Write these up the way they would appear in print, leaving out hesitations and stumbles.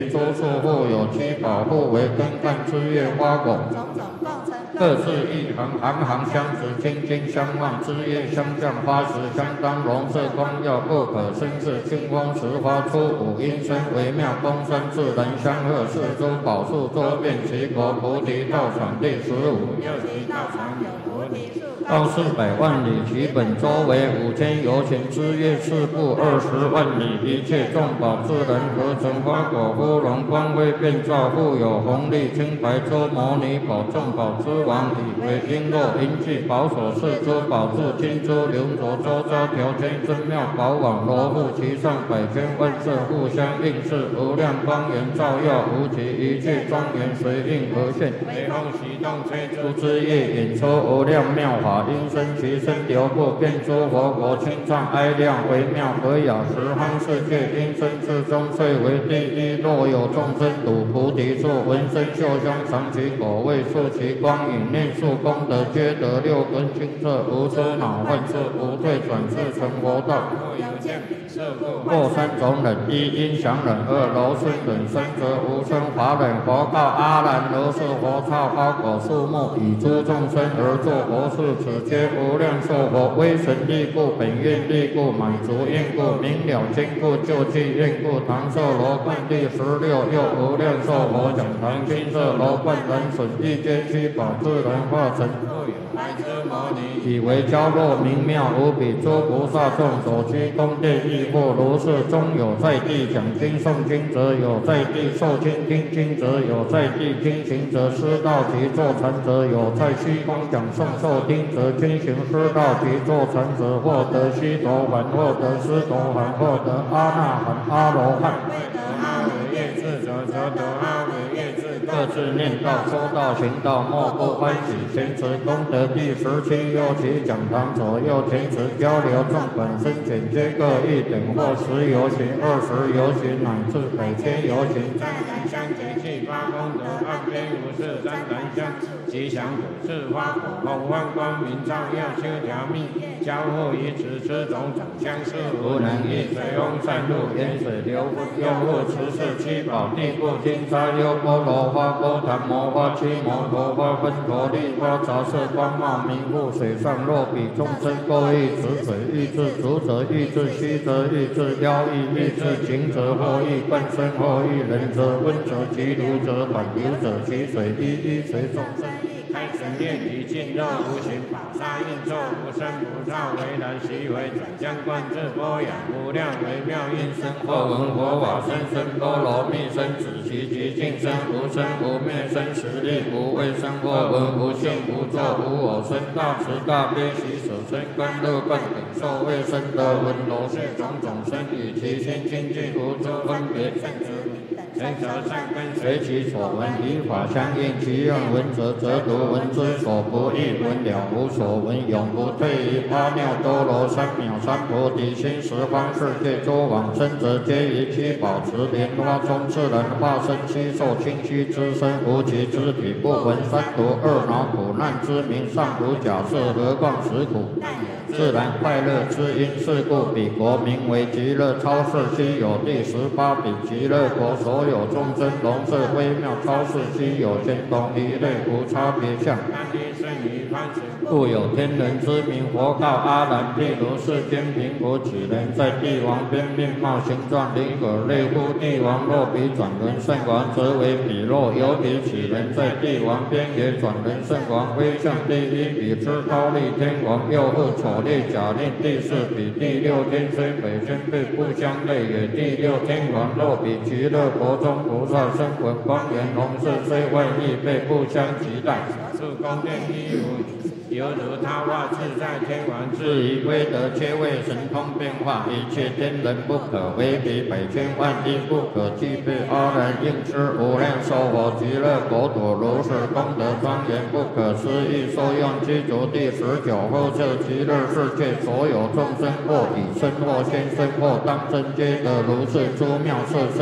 诸树复有七宝，互为根干枝叶花果，各自一行，行行相持，亲亲相望，枝叶相向，花实相当，容色光耀，不可生视。清风时发出五音声，微妙风声自然相和。四周宝树周遍齐国，菩提道场第15。 又其道场有菩提树， 高400万里，其本周为5000由旬，枝叶四部20万里，一切众宝自然合成，花果芙蓉光辉遍照，复有红利青白周摩尼宝，众宝之王，以为璎珞银器，宝所饰珠宝柱金珠流着，周遭条圈真妙宝网，罗布其上百千万色，互相映饰，无量光源照耀无极，一切庄严随应而现， 微风习动吹出枝叶引出无量妙法，音声其声流布，遍诸佛国，清唱哀亮，微妙和雅，十方世界音声之中最为第一。若有众生睹菩提树，闻声嗅香，尝其果味，触其光影，念数功德，皆得六根清澈，无遮恼患世，无退转世，成佛道。 有见彼色故， 或3种忍：一音响忍，二柔顺忍，三则无声法忍。佛告阿难：如是佛刹花果树木，以诸众生而作佛事，此皆无量寿佛，威神力故，本愿力故，满足愿故，明了坚固，救济愿故。唐寿罗冠第16，又无量寿佛讲堂，金色罗冠然损，一皆七宝自然化成。 白之摩尼， 以为娇弱明妙无比，诸菩萨众所居宫殿亦复如是。中有在地讲经诵经者，有在地受经听经者，有在地听行者，师道及坐禅者，有在虚空讲诵受听者，均行师道及坐禅者，获得须陀洹，获得斯陀含，获得阿那含、阿罗汉。 未得阿惟越智者，则得阿惟越智。 各自念道、说道、行道，莫不欢喜。前持功德第17，右其讲堂，左右前持交流，众本身简皆各一等，或10由旬、20由旬，乃至100千由旬。 湛然相结气发功德，岸边无事湛然相吉祥果，是花果红万光明照耀，修条密交互于此，此种长相似，无能易水翁散入， 沿水流复，又复持世七宝，地部金沙优波罗花、波檀摩花、七摩罗花、分陀利花，杂色光茂明复，水上若比众生各异，此水欲至足者欲至虚则欲至妖异，欲至情者或欲冠身，或欲人者温者其如者反流者其水一随众生。 开神炼体尽肉无形，宝沙应作无生不造，为然习为转将观自波养，无量微妙音声，或闻佛法声声波罗蜜声，止其极尽声，无生无灭生，实力无畏生，或闻无性无作无我生，大慈大悲喜舍身，观乐观等受未生得闻罗是种种生，与其心清净无诸分别，成则善根随其所闻，以法相应，其愿闻者则读，闻之所不异，闻了无所闻，永不退于阿耨多罗三藐三菩提心。十方世界诸往生者，皆以七宝池莲花中自然化身，悉受清虚之身，无其肢体，不闻三毒二恼苦难之名，尚如假设，何况实苦？自然快乐之因，是故彼国名为极乐超世，悉有第18比极乐国，所有众生容色微妙超世，悉有见同一类，无差别相。故有天人之名。佛告阿难：譬如世间贫苦几人，在帝王边面貌形状灵可类乎？帝王若比转轮圣王，则为彼若有比几人在帝王边也转轮圣王，威相第一比之高丽天王，又复丑劣假令第4比第6天，虽北宣辈不相类也。第6天王若比极乐国中菩萨声闻光源龙色，虽万亿辈不相及待。 是宫殿一无，犹如他化自在天王至于威德，皆为神通变化，一切天人不可为比，100千万亿不可计备。阿难应知无量寿佛极乐国土，如是功德庄严不可思议，受用具足第19后这极乐世界所有众生，或以身或现身或当身，皆得如是诸妙色身。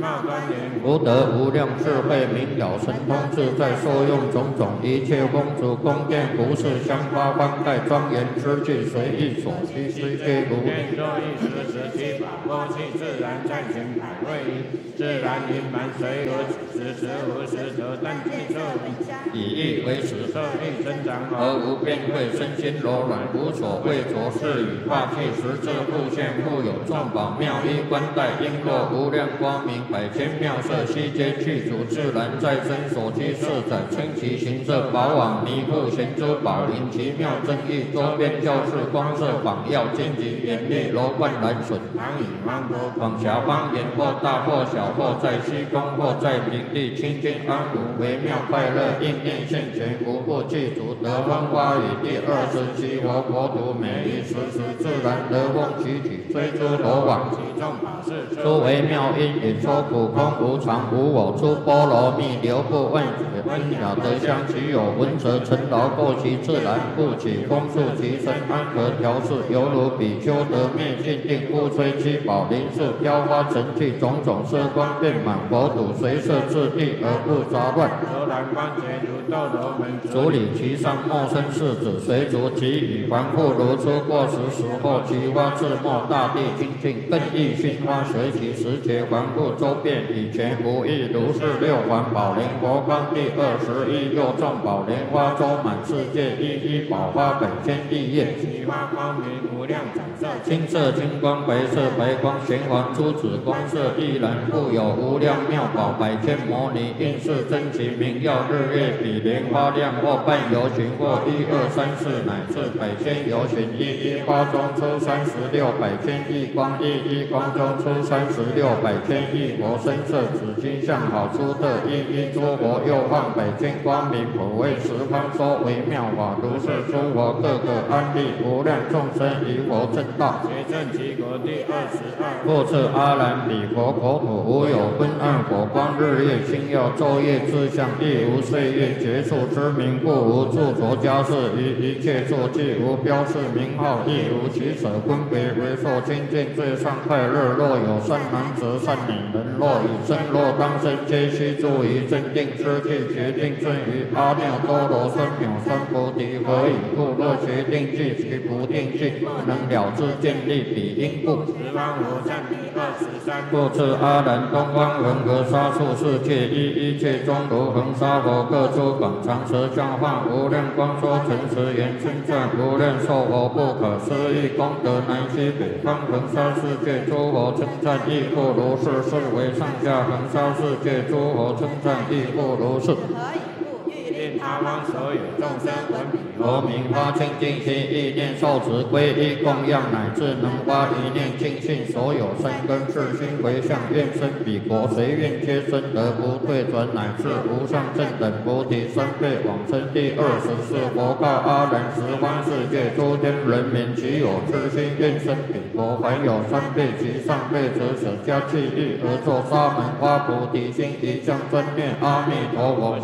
貌端严， 福德无量智慧明了神通自在，受用种种一切公主宫殿服饰香花幡盖庄严之具，随意所需悉皆如。 愿作一时时期法，过气自然在前百位，自然盈满随和时无时得但具色， 以意为实， 色意增长而无边慧，身心柔软，无所畏着，是以化气实质复现，复有众宝妙衣冠带璎珞，无量光明，百千妙色，悉皆具足，自然在身所居四载，称其形色，宝网弥覆，咸珠宝林，奇妙正义，周边教室光色榜耀，荆棘严厉，楼观蓝笋， 常以王国广狭方言，或大或小，或在虚空，或在平地，清净安稳，微妙快乐，应念现前，无不具足，得风花雨。第27佛土，每一时自然得风其体，追诸罗网， 其众法事， 诸微妙因引，说苦空无常无我，诸波罗蜜流布问解，温雅德香，其有闻者成劳垢其自然，故起风速其身，安和调适，犹如比丘得灭尽定，故吹七宝林树，飘花成器，种种色光遍满佛土，随色自地而不杂乱。 罗兰光洁如豆罗门， 主理其上莫生世子，随逐其羽，环复如初过时后，其花自没，大地清净，更益熏花随其时节，环复周遍，以前无异，如是六环宝莲佛光第21，又众宝莲花周满世界，一一宝花百千亿叶， 其花光明无量展色， 金色金光，白色白光，玄黄珠子光色亦然，故有无量妙宝，百千摩尼应是真奇明耀，日月比莲花亮，或半游巡，或1、2、3、4，乃至百千游巡，一一花中出36百千亿光，一一光中出36百千亿佛，身色紫金相好出特，一一诸佛又放百千光明，普为十方说微妙法，如是诸佛各个安立，无量众生于佛正道， 结正其国第22， 复次阿兰彼佛国土，无有昏暗火光，日夜星耀，昼夜自相，亦无岁月结束之名，故无著着家事，于一切作具无标示名号，亦无取舍分别，为受清净最上快乐。若有善男子善女人，若以身若当身，皆须住于真定之地，决定顺于阿耨多罗三藐三菩提。何以故？若决定具其不定具，不能了知见力彼因故。 十方无占第23， 复次阿兰东方恒河沙数世界，一切中如恒沙佛，各诸广长舌相放，无量光说诚实言称赞，无量寿佛不可思议功德，南西北方恒沙世界诸佛称赞，亦复如是。是为上下恒沙世界诸佛称赞，亦复如是。 令他方所有众生闻彼佛名发清净心，意念受持皈依供养，乃至能发一念净信，所有生根世心回向，愿生彼国，随愿皆生，得不退转，乃至无上正等菩提三辈往生。第24佛告阿难：十方世界诸天人民，其有痴心愿生彼国，凡有3辈及上辈者，舍家弃欲而作沙门花菩提心，一向专念阿弥陀佛。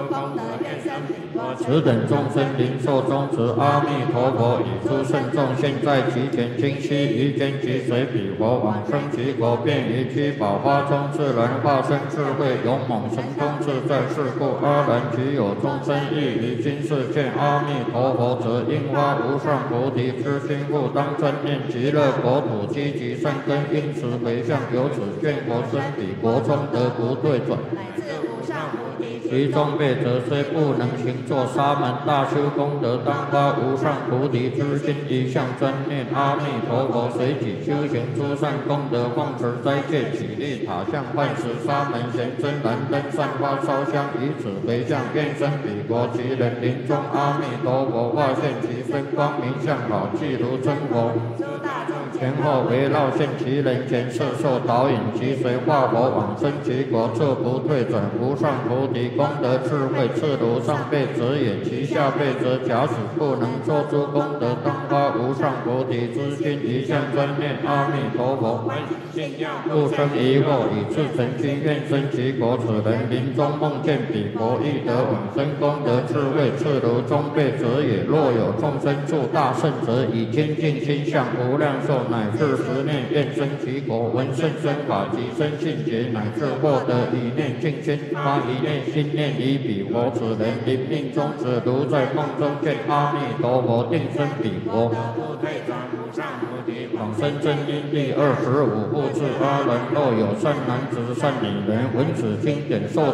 此等众生灵寿中持阿弥陀佛，以诸圣众现在其前，清晰于间即随彼佛往生其国，便于七宝花中自然化身智慧勇猛神通自在。是故阿难，其有众生亦于今世见阿弥陀佛，则应发无上菩提之心，故当专念极乐国土，积极善根，因此回向，由此愿佛生彼国中，得不退转。其中辈者虽不能行作沙门大修功德，当发无上菩提之心，一向专念阿弥陀佛，随己修行诸善功德，奉持斋戒，起立塔像，唤使沙门贤真燃灯，散花烧香，以此回向，愿生彼国。其人临终，阿弥陀佛化现其身，光明相好，即如真佛。前后围绕现其人前，摄受导引，其随化佛往生其国，这不退转无上菩提功德智慧，次如上辈者也。其下辈者，假使不能作诸功德，当发无上菩提之心，一向专念阿弥陀佛，不生疑惑，以至诚心愿生其国。此人临终梦见彼国，亦得往生功德智慧，次如中辈者也。若有众生住大圣者，以清净心相无量寿， 乃至十念，愿生其果，闻甚深法，即生信解，乃至获得一念净心。发一念心念以彼我此人临命终止，如在梦中见阿弥陀佛，定身彼佛。往生真因第25复次阿人，若有善男子善女人，闻此经典受